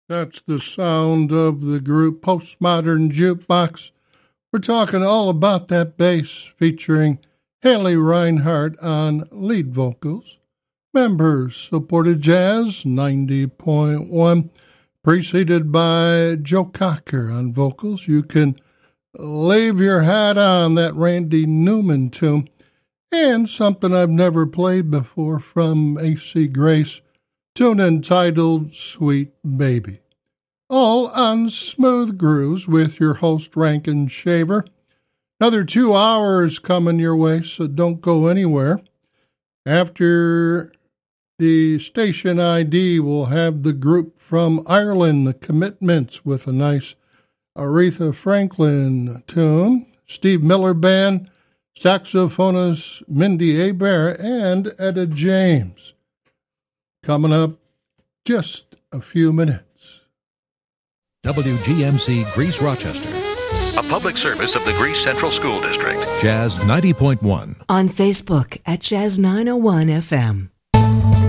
That's the sound of the group Postmodern Jukebox. We're talking all about that bass featuring Haley Reinhart on lead vocals. Members supported Jazz 90.1, preceded by Joe Cocker on vocals. You can leave your hat on that Randy Newman tune. And something I've never played before from A.C. Grace, tune entitled Sweet Baby. All on Smooth Grooves with your host Rankin Shaver. Another 2 hours coming your way, so don't go anywhere. After the station ID, we'll have the group from Ireland, The Commitments, with a nice Aretha Franklin tune. Steve Miller Band, saxophonist Mindy Hebert, and Etta James. Coming up just a few minutes. WGMC Greece Rochester. A public service of the Greece Central School District. Jazz 90.1. On Facebook at Jazz 901 FM.